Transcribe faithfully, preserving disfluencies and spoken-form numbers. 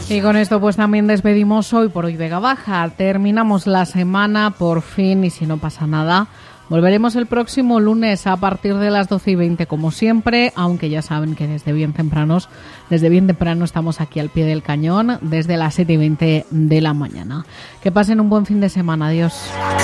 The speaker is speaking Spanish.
Y con esto pues también despedimos hoy por hoy Vega Baja. Terminamos la semana por fin y si no pasa nada, volveremos el próximo lunes a partir de las doce y veinte como siempre, aunque ya saben que desde bien tempranos, desde bien temprano estamos aquí al pie del cañón, desde las siete y veinte de la mañana. Que pasen un buen fin de semana. Adiós.